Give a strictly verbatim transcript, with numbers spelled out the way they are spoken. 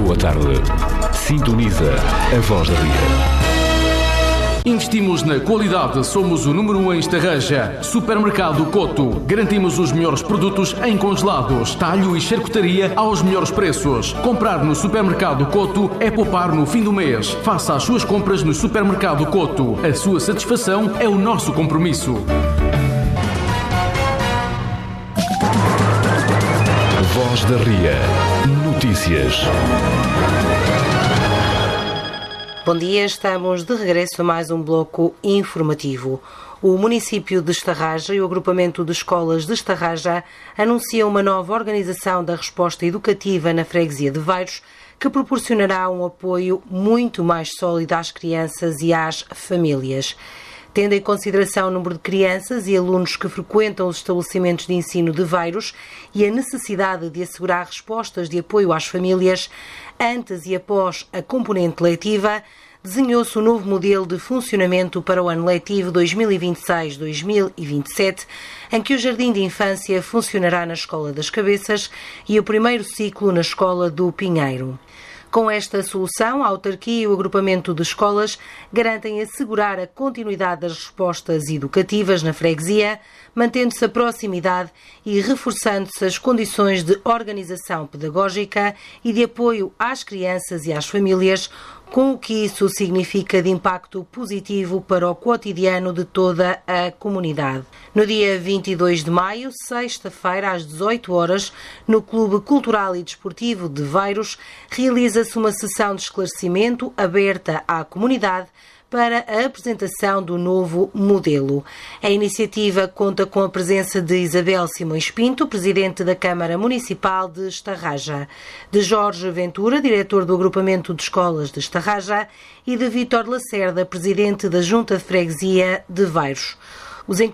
boa tarde. Sintoniza a Voz da Ria. Investimos na qualidade, somos o número um em Estarreja. Supermercado Coto. Garantimos os melhores produtos em congelados, talho e charcutaria aos melhores preços. Comprar no Supermercado Coto é poupar no fim do mês. Faça as suas compras no Supermercado Coto. A sua satisfação é o nosso compromisso. Voz da Ria. Notícias. Bom dia, estamos de regresso a mais um bloco informativo. O município de Estarraja e o agrupamento de escolas de Estarraja anunciam uma nova organização da resposta educativa na freguesia de Vairos, que proporcionará um apoio muito mais sólido às crianças e às famílias. Tendo em consideração o número de crianças e alunos que frequentam os estabelecimentos de ensino de Vairos e a necessidade de assegurar respostas de apoio às famílias, antes e após a componente letiva, desenhou-se um novo modelo de funcionamento para o ano letivo dois mil e vinte e seis dois mil e vinte e sete, em que o Jardim de Infância funcionará na Escola das Cabeças e o primeiro ciclo na Escola do Pinheiro. Com esta solução, a autarquia e o agrupamento de escolas garantem assegurar a continuidade das respostas educativas na freguesia, mantendo-se a proximidade e reforçando-se as condições de organização pedagógica e de apoio às crianças e às famílias, com o que isso significa de impacto positivo para o cotidiano de toda a comunidade. No dia vinte e dois de maio, sexta-feira, às dezoito horas, no Clube Cultural e Desportivo de Vairos, realiza-se uma sessão de esclarecimento aberta à comunidade para a apresentação do novo modelo. A iniciativa conta com a presença de Isabel Simões Pinto, Presidente da Câmara Municipal de Estarraja, de Jorge Ventura, Diretor do Agrupamento de Escolas de Estarraja, e de Vítor Lacerda, Presidente da Junta de Freguesia de Vairos. Os